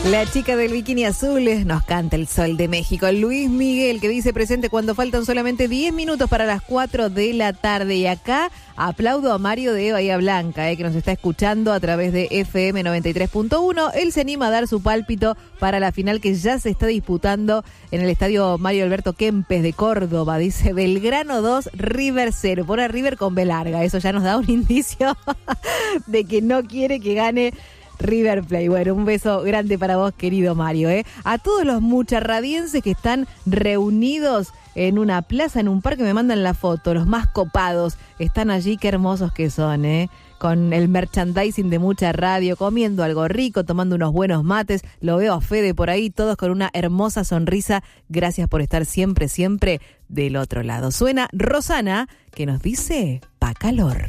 La chica del bikini azul nos canta El Sol de México. Luis Miguel, que dice presente cuando faltan solamente 10 minutos para las 4 de la tarde. Y acá aplaudo a Mario de Bahía Blanca, que nos está escuchando a través de FM 93.1. Él se anima a dar su pálpito para la final que ya se está disputando en el estadio Mario Alberto Kempes de Córdoba. Dice Belgrano 2, River 0. Pone a River con B larga. Eso ya nos da un indicio de que no quiere que gane River Plate. Bueno, un beso grande para vos, querido Mario. A todos los mucharradienses que están reunidos en una plaza, en un parque, me mandan la foto. Los más copados están allí, qué hermosos que son, con el merchandising de Mucha Radio, comiendo algo rico, tomando unos buenos mates. Lo veo a Fede por ahí, todos con una hermosa sonrisa. Gracias por estar siempre, siempre del otro lado. Suena Rosana, que nos dice pa' calor.